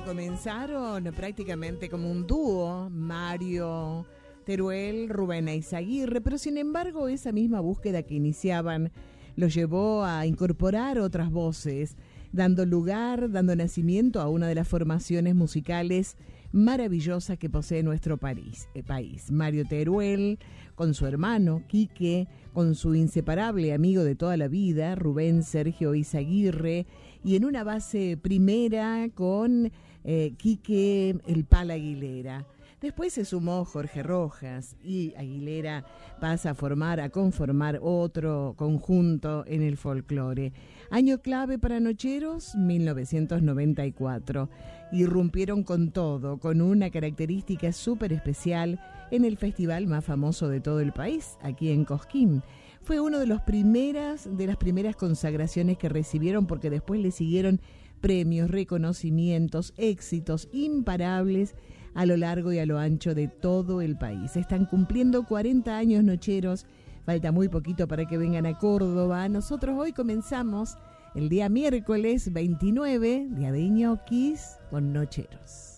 comenzaron prácticamente como un dúo, Mario Teruel, Rubén Eizaguirre, pero sin embargo esa misma búsqueda que iniciaban los llevó a incorporar otras voces, dando nacimiento a una de las formaciones musicales maravillosas que posee nuestro país. Mario Teruel, con su hermano Quique, con su inseparable amigo de toda la vida, Rubén Sergio Eizaguirre, y en una base primera con Quique El Pal Aguilera. Después se sumó Jorge Rojas y Aguilera pasa a conformar otro conjunto en el folclore. Año clave para Nocheros, 1994. Irrumpieron con todo, con una característica súper especial en el festival más famoso de todo el país, aquí en Cosquín. Fue una de las primeras consagraciones que recibieron, porque después le siguieron premios, reconocimientos, éxitos imparables a lo largo y a lo ancho de todo el país. Están cumpliendo 40 años Nocheros, falta muy poquito para que vengan a Córdoba. Nosotros hoy comenzamos el día miércoles 29, día de ñoquis, con Nocheros.